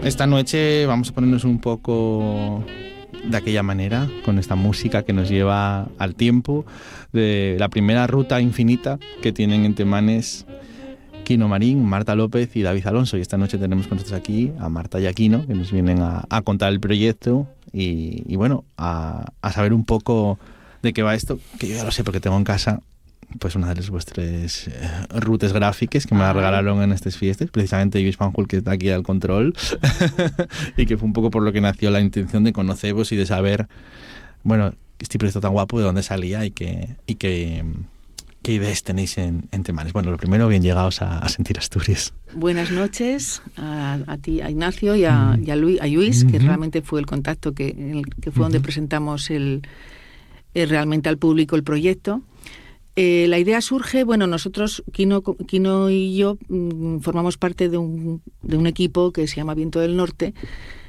esta noche vamos a ponernos un poco de aquella manera, con esta música que nos lleva al tiempo de la primera ruta infinita que tienen en Temanes Quino Marín, Marta López y David Alonso. Y esta noche tenemos con nosotros aquí a Marta y a Quino, que nos vienen a contar el proyecto y bueno, a saber un poco de qué va esto, que yo ya lo sé porque tengo en casa pues una de las vuestras rutes gráficas que me la regalaron en estas fiestas, precisamente Luis Fanjul, que está aquí al control, y que fue un poco por lo que nació la intención de conoceros y de saber, bueno, este proyecto tan guapo, de dónde salía y qué ideas tenéis en Temanes. Bueno, lo primero, bien llegados a Sentir Asturias. Buenas noches a ti, a Ignacio y a Luis, que realmente fue el contacto que fue donde presentamos realmente al público el proyecto. La idea surge, bueno, nosotros, Quino y yo, formamos parte de un equipo que se llama Viento del Norte,